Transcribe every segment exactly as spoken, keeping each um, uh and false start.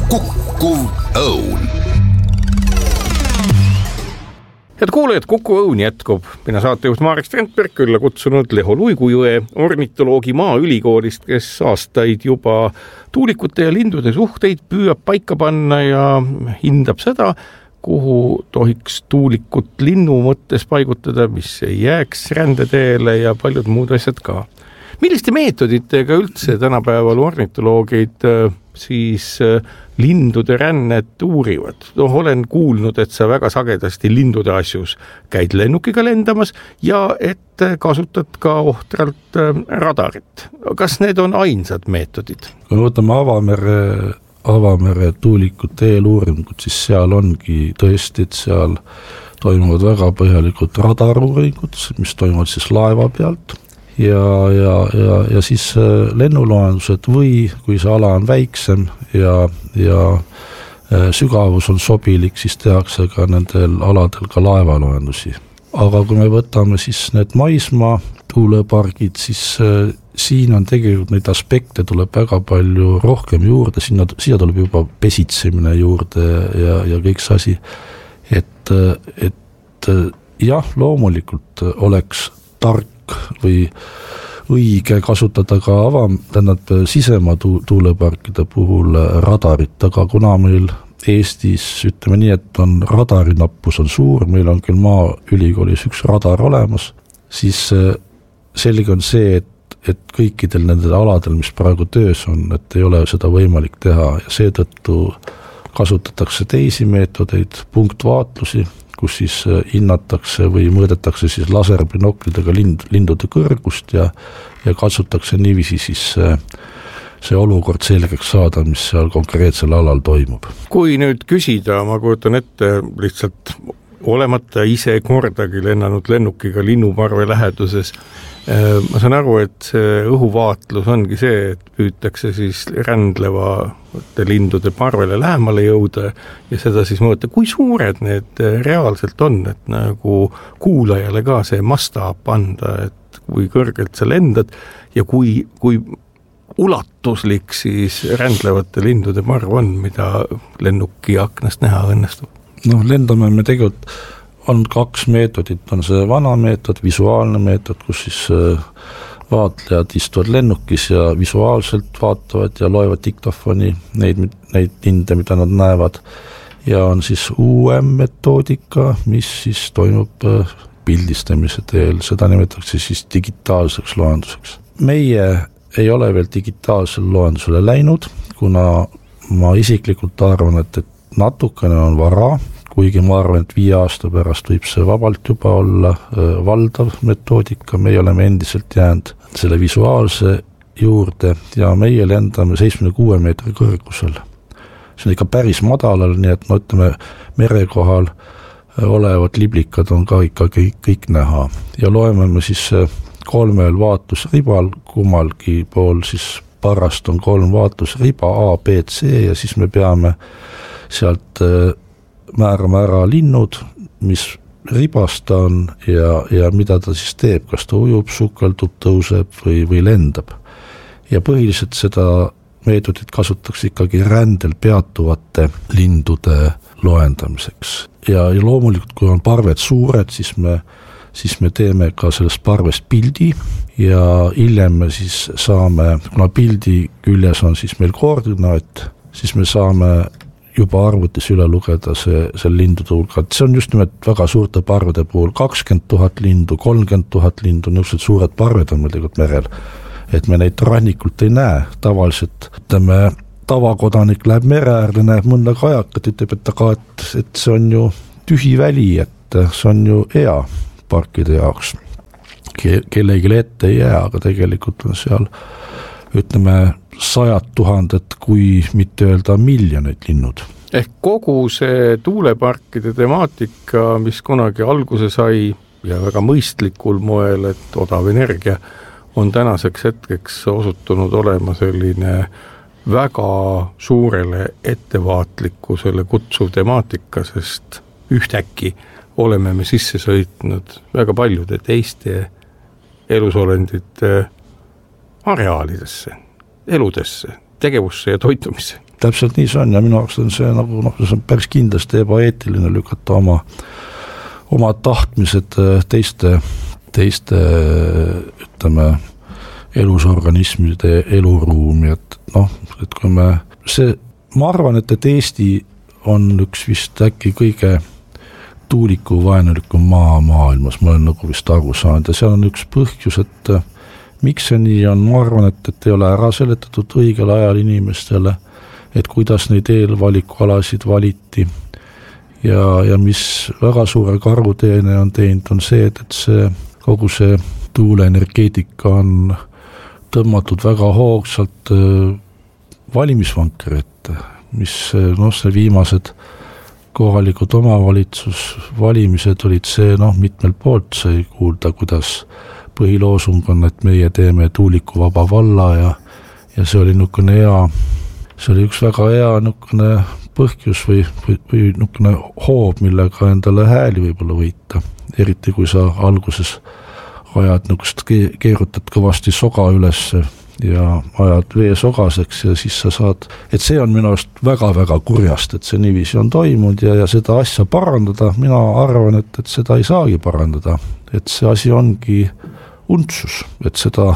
Kukkuv Õun. Head kuulajad, Kukkuv Õun jätkub. Mina saatejuht Marek Strandberg külla kutsunud Leho Luigujõe ornitoloogi Maaülikoolist, kes aastaid juba tuulikute ja lindude suhteid püüab paika panna ja hindab seda, kuhu tohiks tuulikut linnu mõttes paigutada, mis ei jääks rändeteele ja paljud muud asjad ka. Milliste meetoditega üldse tänapäeval ornitoloogid siis lindude rännet uurivad? No, olen kuulnud, et sa väga sagedasti lindude asjus käid lennukiga lendamas ja et kasutad ka ohtralt radarit. Kas need on ainsad meetodid? Kui võtame avamere, avamere tuulikute eeluuringud, siis seal ongi tõesti, et seal toimuvad väga põhjalikud radaruuringud, mis toimuvad siis laeva pealt. Ja, ja, ja, ja siis lennuloendused või kui see ala on väiksem ja, ja sügavus on sobilik, siis tehakse ka nendel aladel ka laevaloendusi. Aga kui me võtame siis need maismaa tuulepargid, siis äh, siin on tegelikult neid aspekte tuleb väga palju rohkem juurde, sinna, siia tuleb juba pesitsemine juurde ja, ja kõik see asi, et, et jah, loomulikult oleks tark või õige kasutada ka avam, tähendab sisemaa tu- tuuleparkide puhul radarit, aga kuna meil Eestis, ütleme nii, et on radarinappus on suur, meil on küll Maaülikoolis üks radar olemas, siis selge on see, et, et kõikidel nendel aladel, mis praegu töös on, et ei ole seda võimalik teha ja seetõttu kasutatakse teisi meetodeid, punktvaatlusi, kus siis hinnatakse või mõõdetakse siis laserbinoklidega lind, lindude kõrgust ja, ja katsutakse niiviisi siis see, see olukord selgeks saada, mis seal konkreetsel alal toimub. Kui nüüd küsida, ma kujutan ette lihtsalt olemata ise kordagi lennanud lennukiga linnuparve läheduses, ma saan aru, et see õhuvaatlus ongi see, et püütakse siis rändlevate lindude parvele lähemale jõuda ja seda siis mõõta, kui suured need reaalselt on, et nagu kuulajale ka see mastaap anda, et kui kõrgelt sa lendad ja kui, kui ulatuslik siis rändlevate lindude parv on, mida lennuki aknast näha õnnestub. No lendame me tegelikult on kaks meetodit, on see vana meetod, visuaalne meetod, kus siis vaatlejad istuvad lennukis ja visuaalselt vaatavad ja loevad diktofoni neid, neid linde, mida nad näevad. Ja on siis uuem metoodika, mis siis toimub pildistamise teel, seda nimetatakse siis digitaalseks loenduseks. Meie ei ole veel digitaalsele loendusele läinud, kuna ma isiklikult arvan, et, et natukene on vara, kuigi ma arvan, et viie aasta pärast võib see vabalt juba olla valdav metoodika, meie oleme endiselt jäänud selle visuaalse juurde ja meie lendame seitsmekümne kuue meetri kõrgusel. See on ikka päris madalal, nii et no ütleme, merekohal olevad liblikad on ka ikka kõik, kõik näha ja loeme me siis kolmel vaatlusribal, kummalgi pool siis parast on kolm vaatlusriba A, B, C ja siis me peame sealt määrama ära linnud, mis ribasta on ja, ja mida ta siis teeb, kas ta ujub, sukeldub, tõuseb või, või lendab. Ja põhiliselt seda meetodit kasutatakse ikkagi rändel peatuvate lindude loendamiseks. Ja, ja loomulikult, kui on parved suured, siis me, siis me teeme ka sellest parvest pildi ja hiljem me siis saame, kuna pildi küljes on siis meil koordinaat, siis me saame juba arvutis üle lugeda see, see lindude hulka. See on just nimelt väga suurte parvede puhul kakskümmend tuhat lindu, kolmkümmend tuhat lindu, niisugused suured parved on meil tegelikult merel. Et me neid rannikult ei näe. Tavaliselt, ütleme, tavakodanik läheb mere äärde, näeb mõnda kajakat, ütleb, et, aga, et, et see on ju tühi väli, et see on ju hea parkide jaoks. Ke, kellegi ette ei jää, aga tegelikult on seal, ütleme, sajad tuhanded, kui mitte öelda miljoneid linnud. Ehk kogu see tuuleparkide temaatika, mis kunagi alguse sai ja väga mõistlikul moel, et odav energia on tänaseks hetkeks osutunud olema selline väga suurele ettevaatlikkusele kutsuv temaatika, sest ühtäkki oleme me sisse sõitnud väga paljude teiste elusolendite areaalidesse, eludesse, tegevusse ja toitumisse. täpselt nii see on ja minu jaoks on see nagu noh, see on päris kindlasti ebaeetiline lükata oma, oma tahtmised teiste, teiste ütleme, elusorganismide eluruumi, et noh, et kui me, see, ma arvan, et, et Eesti on üks vist äkki kõige tuuliku vaenulikum maa maailmas, ma olen nagu vist aru saanud ja seal on üks põhjus, et miks see nii on, ma arvan, et, et ei ole ära seletatud õigel ajal inimestele, et kuidas neid eelvalikualasid valiti ja, ja mis väga suure karuteene on teinud, on see, et, et see, kogu see tuuleenergeetika on tõmmatud väga hoogsalt valimisvankri ette, mis noh, see viimased kohalikud omavalitsusvalimised olid see, noh, mitmel poolt sai kuulda, kuidas põhiloosung on, et meie teeme tuulikuvaba valla ja, ja see oli nukene hea, see oli üks väga hea nukene põhjus või, või, või nukene hoob, millega endale hääli võib-olla võita. Eriti kui sa alguses ajad nukest, keerutad kõvasti soga üles ja ajad vee sogaseks ja siis sa saad, et see on minu arust väga-väga kurjast, et see niiviisi on toimunud ja, ja seda asja parandada, mina arvan, et, et seda ei saagi parandada, et see asi ongi untsus, et seda,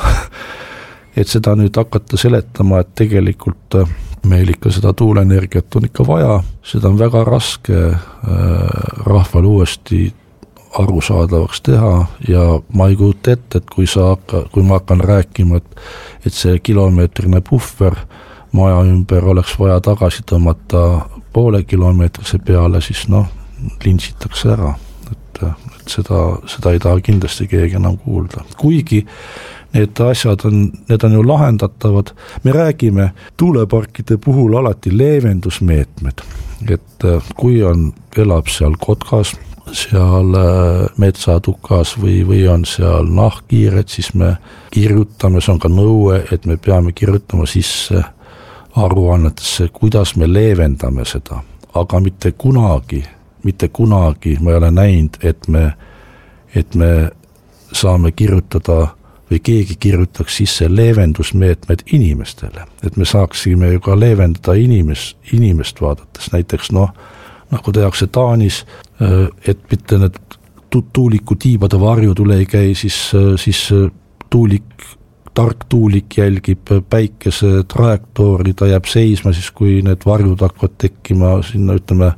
et seda nüüd hakata seletama, et tegelikult meil ikka seda tuuleenergiat on ikka vaja, seda on väga raske äh, rahval uuesti arusaadavaks teha ja ma ei kujuta ette, et kui, sa hakka, kui ma hakkan rääkima, et, et see kilomeetrine puhver maja ümber oleks vaja tagasi tõmmata poole kilomeetrise peale, siis noh, lintsitakse ära. Et, et seda, seda ei taha kindlasti keegi enam kuulda. Kuigi need asjad on, need on ju lahendatavad, me räägime tuuleparkide puhul alati leevendusmeetmed, et kui on, elab seal Kotkas, seal metsatukas või, või on seal nahkkiired, siis me kirjutame, see on ka nõue, et me peame kirjutama sisse aruannetesse, kuidas me leevendame seda, aga mitte kunagi, mitte kunagi ma ei ole näinud, et me, et me saame kirjutada või keegi kirjutaks sisse leevendusmeetmed inimestele, et me saaksime ju ka leevendada inimest, inimest vaadates, näiteks noh, nagu tehakse Taanis, et mitte need tuuliku tiibade varjud üle ei käi, siis, siis tuulik, tark tuulik jälgib päikese trajektoori, ta jääb seisma siis, kui need varjud hakkavad tekkima sinna, ütleme,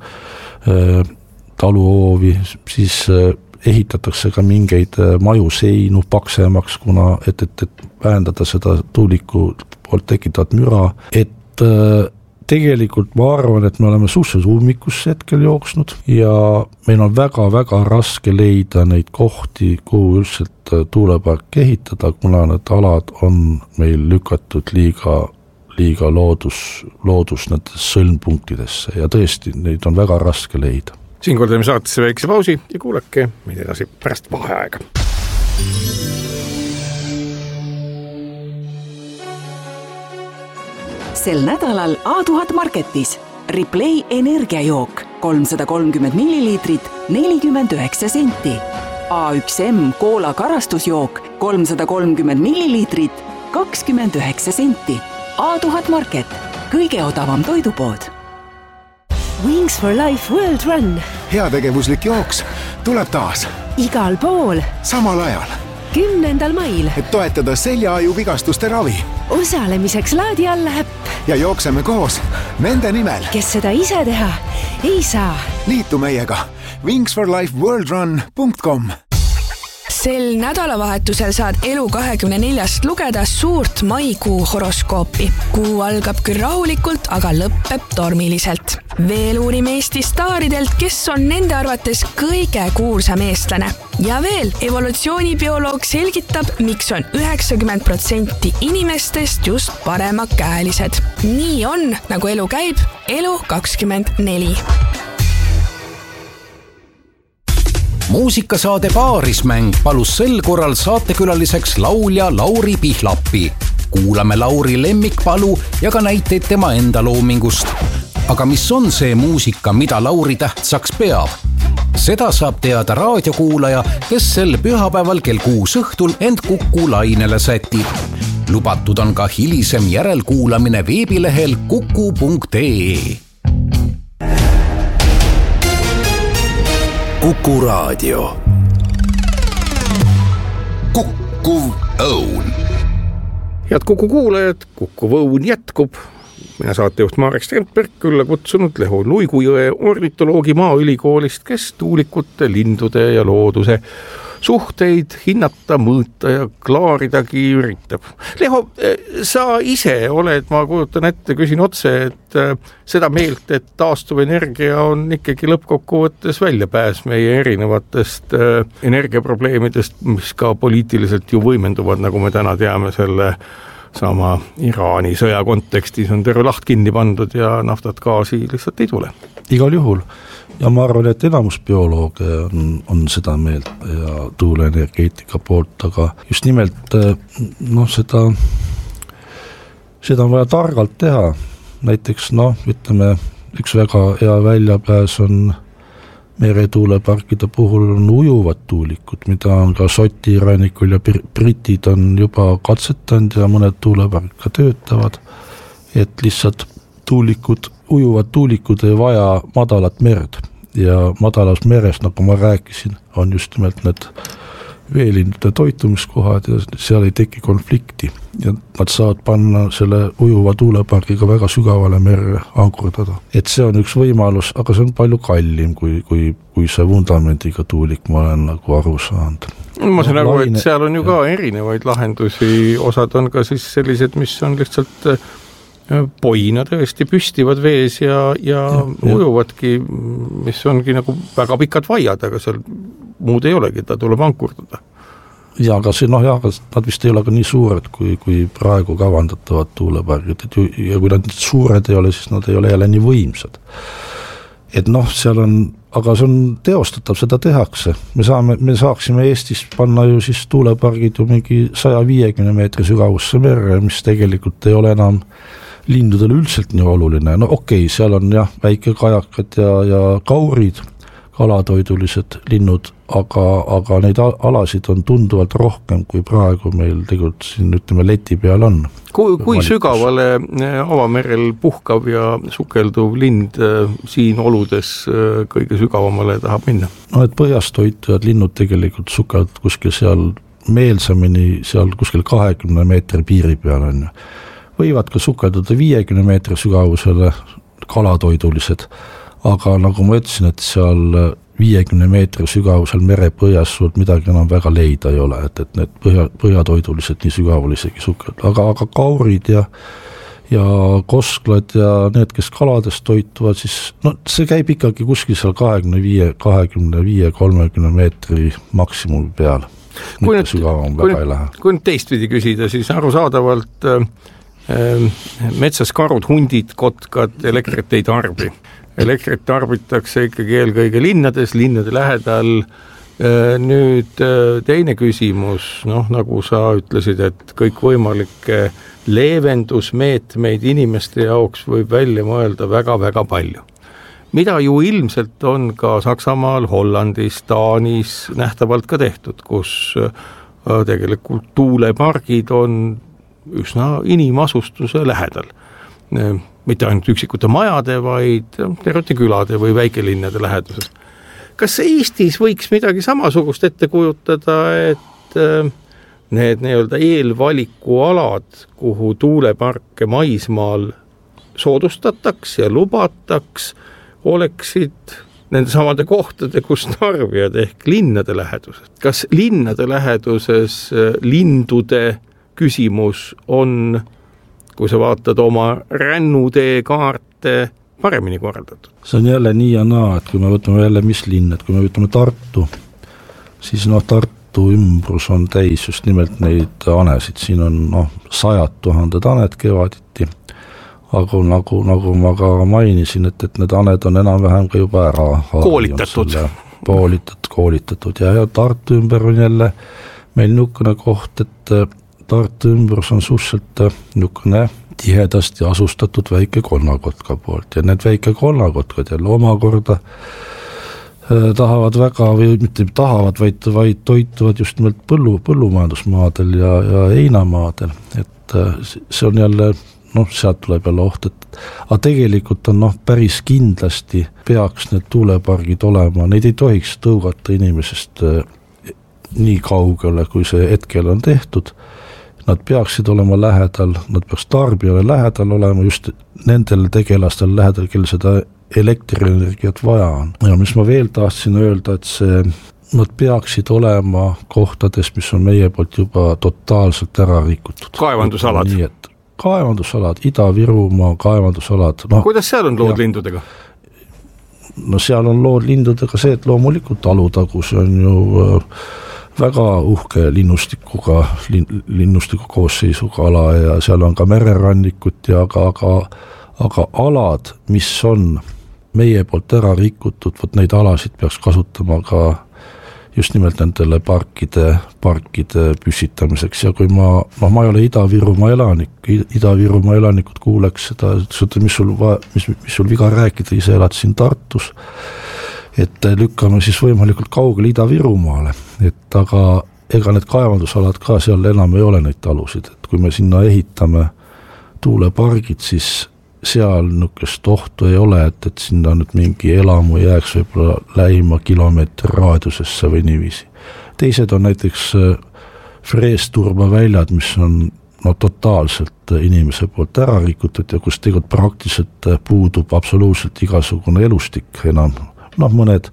taluhoovi, siis ehitatakse ka mingeid maju seinu paksemaks, kuna et, et, et vähendada seda tuuliku poolt tekitavat müra, et tegelikult ma arvan, et me oleme suhteliselt ummikusse hetkel jooksnud ja meil on väga-väga raske leida neid kohti, kuhu üldiselt tuulepark ehitada, kuna need alad on meil lükatud liiga, liiga loodus, loodus nendes sõlmpunktidesse ja tõesti, neid on väga raske leida. Siinkohal teeme saatesse väikse pausi ja kuulake meid edasi pärast vaheaega. Sel nädalal A tuhat Marketis Replay energiajook kolmsada kolmkümmend milliliitrit nelikümmend üheksa senti. A üks M koola karastusjook kolmsada kolmkümmend milliliitrit kakskümmend üheksa senti. A tuhat Market, kõige odavam toidupood. Wings for Life World Run. Heategevuslik jooks tuleb taas. Igal pool. Samal ajal. kümnendal mail. Et toetada seljaaju vigastuste ravi. Osalemiseks laadi alla äpp. Ja jookseme koos nende nimel. Kes seda ise teha ei saa. Liitu meiega wings for life world run punkt com. Sel nädalavahetusel saad Elu kahekümne neljast lugeda suurt maikuu horoskoopi. Kuu algab küll rahulikult, aga lõpeb tormiliselt. Veel uurime Eesti staaridelt, kes on nende arvates kõige kuulsam eestlane. Ja veel evolutsioonibioloog selgitab, miks on üheksakümmend protsenti inimestest just paremakäelised. Nii on, nagu elu käib, Elu kakskümmend neli. Muusikasaade Paarismäng palus sel korral saatekülaliseks laulja Lauri Pihlappi. Kuulame Lauri lemmikpalu ja ka näiteid tema enda loomingust. Aga mis on see muusika, mida Lauri tähtsaks peab? Seda saab teada raadiokuulaja, kes sel pühapäeval kell kuus õhtul end Kuku lainele sätib. lubatud on ka hilisem järelkuulamine veebilehel kuku punkt ee. Kuku Raadio. Kukkuv õun. Head Kuku kuulajad, Kukkuv õun jätkub. Mina saatejuht Marek Strandberg külla kutsunud Leho Luigujõe ornitoloogi Maaülikoolist, kes tuulikute, lindude ja looduse suhteid hinnata, mõõta ja klaaridagi üritab. Leho, sa ise oled, ma kujutan ette, küsin otse, et seda meelt, et taastuvenergia on ikkagi lõppkokkuvõttes väljapääs meie erinevatest energiaprobleemidest, mis ka poliitiliselt ju võimenduvad, nagu me täna teame selle sama Iraani sõja kontekstis on terve laht kinni pandud ja naftat gaasi lihtsalt ei tule. Igal juhul. Ja ma arvan, et enamus biolooge on, on seda meelt ja tuuleenergeetika poolt, aga just nimelt noh, seda, seda on vaja targalt teha. Näiteks noh, ütleme, üks väga hea väljapääs on meretuuleparkide puhul on ujuvad tuulikud, mida on ka Šoti rannikul ja britid on juba katsetanud ja mõned tuulepargid ka töötavad, et lihtsalt tuulikud, ujuvad tuulikud ei vaja madalat merd ja madalas meres, nagu ma rääkisin, on just nimelt need veelindude toitumiskohad ja seal ei teki konflikti ja nad saavad panna selle ujuva tuulepargiga väga sügavale merre ankurdada. Et see on üks võimalus, aga see on palju kallim kui, kui, kui see vundamendiga tuulik, ma olen nagu aru saanud. Ma saan aru, et seal on ju ka erinevaid lahendusi, osad on ka siis sellised, mis on lihtsalt poina tõesti püstivad vees ja, ja, ja ujuvadki, mis ongi nagu väga pikad vaiad, aga seal muud ei olegi, ta tuleb ankurdada. Ja, aga see, noh, jah, nad vist ei ole ka nii suured, kui, kui praegu kavandatavad tuulepargid, et ju, ja kui nad suured ei ole, siis nad ei ole jälle nii võimsad. Et noh, seal on, aga see on teostatav, seda tehakse. Me saame, me saaksime Eestis panna ju siis tuulepargid ju mingi saja viiekümne meetri sügavusse merre, mis tegelikult ei ole enam lindudele üldiselt nii oluline. No okei, okay, seal on jah, väike kajakad ja, ja kaurid, kalatoidulised linnud, aga, aga neid alasid on tunduvalt rohkem, kui praegu meil tegelikult siin, ütleme, leti peal on. Kui, kui sügavale avamerel puhkav ja sukelduv lind siin oludes kõige sügavamale tahab minna? No, et põhjast toituvad linnud tegelikult sukelduvad kuskil seal meelsamini, seal kuskil kahekümne meetri piiri peal on. Võivad ka sukelduda viiekümne meetri sügavusele kalatoidulised, aga nagu ma ütlesin, et seal viiekümne meetri sügavusel merepõhjas sul midagi enam väga leida ei ole, et, et need põhja, põhjatoidulised nii sügaval isegi sukelduvad, aga, aga kaurid ja, ja kosklad ja need, kes kaladest toituvad, siis no, see käib ikkagi kuskil seal kahekümne viie, kahekümne viie, kolmekümne meetri maksimumi peal. Kui nüüd, kui, nüüd, kui nüüd teistpidi küsida, siis arusaadavalt äh, metsas karud, hundid, kotkad elektrit ei tarbi. Elektrit tarbitakse ikkagi eelkõige linnades, linnade lähedal. Nüüd teine küsimus, noh, nagu sa ütlesid, et kõik võimalikke leevendusmeetmeid inimeste jaoks võib välja mõelda väga-väga palju. Mida ju ilmselt on ka Saksamaal, Hollandis, Taanis nähtavalt ka tehtud, kus tegelikult tuulepargid on üsna inimasustuse lähedal. Mitte ainult üksikute majade, vaid tervete külade või väikelinnade läheduses. Kas Eestis võiks midagi samasugust ette kujutada, et need nii-öelda eelvalikualad, kuhu tuuleparke maismaal soodustataks ja lubataks, oleksid nende samade kohtade, kus tarbijad ehk linnade läheduses? Kas linnade läheduses lindude küsimus on, kui sa vaatad oma rännutee kaarte, paremini korraldatud? See on jälle nii ja naa, et kui me võtame jälle mis linn, et kui me võtame Tartu, siis noh, Tartu ümbrus on täis just nimelt neid anesid, siin on noh, sajad tuhanded aned kevaditi, aga nagu, nagu ma ka mainisin, et, et need aned on enam-vähem ka juba ära koolitatud, poolitatud, koolitatud ja, ja Tartu ümber on jälle meil niisugune koht, et Tartu ümbrus on suhteliselt niisugune tihedasti asustatud väike konnakotka poolt ja need väike konnakotkad jälle omakorda tahavad väga, või mitte tahavad, vaid, vaid toituvad just nimelt põllu, põllumajandusmaadel ja, ja heinamaadel, et et see on jälle, noh, sealt tuleb jälle oht, et aga tegelikult on noh, päris kindlasti peaks need tuulepargid olema, neid ei tohiks tõugata inimesest nii kaugele, kui see hetkel on tehtud. Nad peaksid olema lähedal, nad peaks tarbijale lähedal olema, just nendel tegelastel lähedal, kel seda elektrienergiat vaja on. Ja mis ma veel tahtsin öelda, et see, nad peaksid olema kohtades, mis on meie poolt juba totaalselt ära rikutud. Kaevandusalad. Nii, et kaevandusalad, Ida-Virumaa kaevandusalad. No, kuidas seal on lood ja, lindudega? No seal on lood lindudega see, et loomulikult Alutagus on ju väga uhke linnustikuga, linnustiku koosseisuga ala ja seal on ka mererannikut ja aga, aga, aga alad, mis on meie poolt ära rikutud, võt neid alasid peaks kasutama ka just nimelt nendele parkide, parkide püssitamiseks ja kui ma, no ma ei ole Ida-Virumaa elanik, Ida-Virumaa elanikud kuuleks seda, et mis sul, va, mis, mis sul viga rääkida, ise elad siin Tartus, et lükkame siis võimalikult kaugele Ida-Virumaale, et aga ega need kaevandusalad ka seal enam ei ole neid talusid, et kui me sinna ehitame tuulepargid, siis seal nukest ohtu ei ole, et, et sinna nüüd mingi elamu jääks võib-olla lähima kilomeetri raadiusesse või niiviisi. Teised on näiteks freesturba väljad, mis on no, totaalselt inimese poolt ära rikutud ja kus tegelikult praktiliselt puudub absoluutselt igasugune elustik enam. Noh, mõned,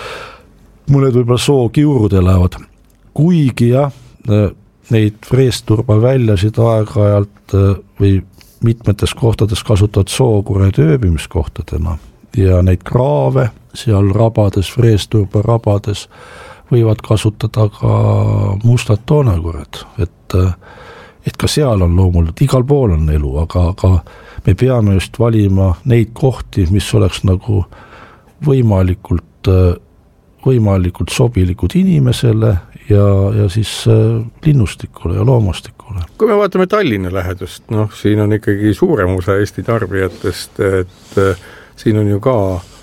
mõned võib-olla sookiurud elavad. Kuigi jah, neid freesturba väljasid aeg-ajalt või mitmetes kohtades kasutavad sookured ööbimiskohtadena ja neid kraave seal rabades, freesturba rabades võivad kasutada ka mustad toonakured, et, et ka seal on loomulikult, igal pool on elu, aga, aga me peame just valima neid kohti, mis oleks nagu võimalikult, võimalikult sobilikud inimesele ja, ja siis linnustikule ja loomastikule. Kui me vaatame Tallinna lähedust, noh, siin on ikkagi suurem osa Eesti tarbijatest, et siin on ju ka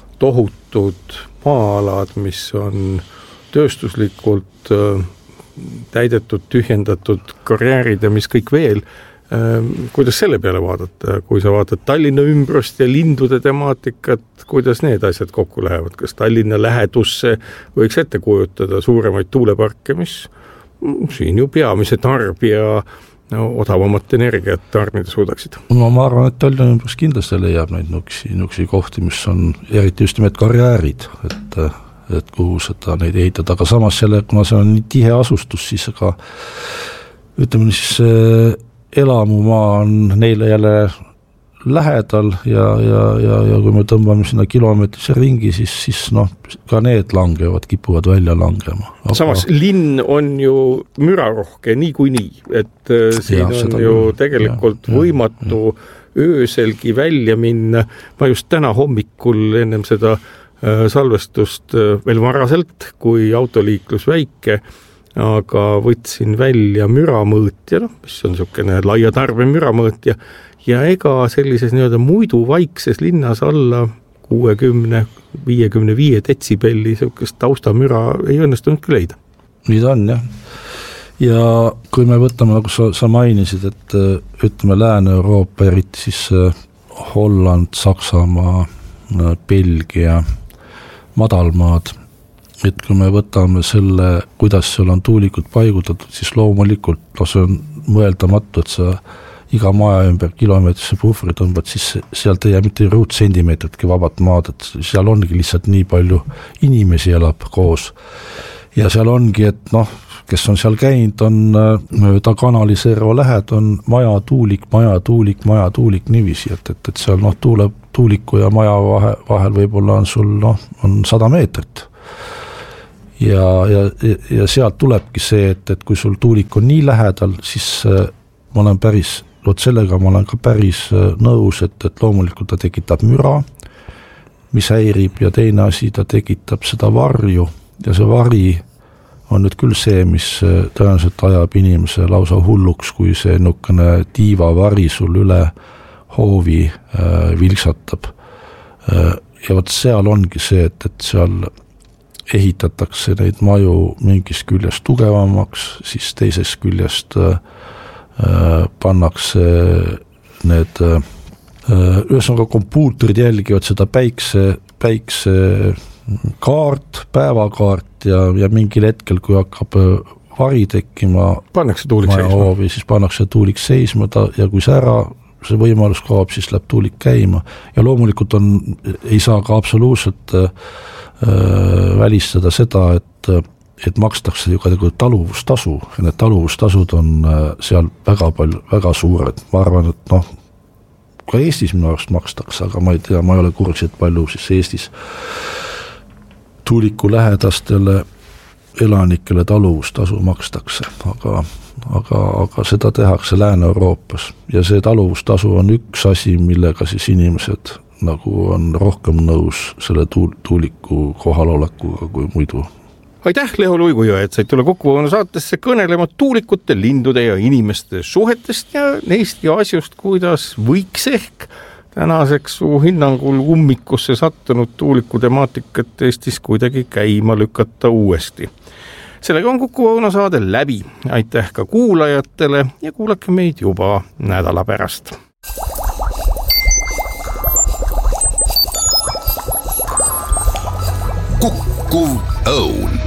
tohutud maa-alad, mis on tööstuslikult täidetud, tühjendatud karjäärid ja mis kõik veel. Kuidas selle peale vaadata, kui sa vaatad Tallinna ümbrust ja lindude temaatikat, kuidas need asjad kokku lähevad, kas Tallinna lähedusse võiks ette kujutada suuremaid tuuleparke, mis siin ju peamise tarbija no, odavamat energiat tarnida suudaksid? No ma arvan, et Tallinna ümbrus kindlasti leiab neid nuksi, nuksi kohti, mis on eriti just nimelt karjäärid, et, et kuhu seda neid ehitada, aga samas selle, kuna see on nii tihe asustus, siis aga ütleme siis elamumaa on neile jälle lähedal ja, ja, ja, ja kui me tõmbame sinna kilomeetrise ringi, siis, siis noh, ka need langevad, kipuvad välja langema. Aga... Samas linn on ju mürarohke nii kui nii, et siin ja, on ju on, tegelikult ja, võimatu ja, ja. ööselgi välja minna. Ma just täna hommikul ennem seda salvestust veel varaselt, kui autoliiklus väike, aga võtsin välja müramõõtja, no, mis on niisugune laia tarbe müramõõtja ja ega sellises nii-öelda muidu vaikses linnas alla kuuekümne viiekümne viie detsibelli niisugust taustamüra ei õnnestunud küll leida. Nii ta on, jah. Ja kui me võtame, nagu sa, sa mainisid, et ütleme Lääne-Euroopa, eriti siis Holland, Saksamaa, Belgia, madalmaad, et kui me võtame selle, kuidas seal on tuulikud paigutatud, siis loomulikult no, see on mõeldamatu, et sa iga maja ümber kilomeetrisse puhvri tõmbad, siis sealt ei jää mitte ruutsentimeetritki vabat maad, et seal ongi lihtsalt nii palju inimesi elab koos. Ja seal ongi, et noh, kes on seal käinud, on mööda kanaliserva lähed, on maja, tuulik, maja, tuulik, maja, tuulik niiviisi, et, et, et seal noh, tuule, tuuliku ja maja vahe, vahel võib-olla on sul noh, on sada meetrit. Ja, ja, ja sealt tulebki see, et, et kui sul tuulik on nii lähedal, siis äh, ma olen päris, lood sellega ma olen ka päris äh, nõus, et, et loomulikult ta tekitab müra, mis häirib ja teine asi, ta tekitab seda varju ja see vari on nüüd küll see, mis äh, tõenäoliselt ajab inimese lausa hulluks, kui see nukene tiivavari sul üle hoovi äh, vilksatab. Äh, ja võt seal ongi see, et, et seal ehitatakse neid maju mingist küljest tugevamaks, siis teisest küljest pannakse need, ühesõnaga kompuutrid jälgivad seda päikse, päikse kaart, päevakaart ja, ja mingil hetkel, kui hakkab vari tekkima, pannakse tuulik seisma. Siis pannakse tuulik seisma ta, ja kui see ära, see võimalus kaob, siis läheb tuulik käima. Ja loomulikult on, ei saa ka absoluutselt äh, välistada seda, et et makstakse ju ka taluvustasu ja need taluvustasud on seal väga palju, väga suured. Ma arvan, et noh, ka Eestis minu arust makstakse, aga ma ei tea, ma ei ole kursis, et palju siis Eestis tuuliku lähedastele elanikele taluvustasu makstakse, aga, aga, aga seda tehakse Lääne-Euroopas ja see taluvustasu on üks asi, millega siis inimesed nagu on rohkem nõus selle tuuliku kohalolekuga kui muidu. Aitäh, Leho Luigujoe, et said tulla Kuku saatesse kõnelema tuulikute, lindude ja inimeste suhetest ja neist ja asjust, kuidas võiks ehk tänaseks su hinnangul ummikusse sattunud tuuliku temaatikat Eestis kuidagi käima lükata uuesti. Sellega on Kuku saade läbi. Aitäh ka kuulajatele ja kuulake meid juba nädala pärast. Kuku Õun.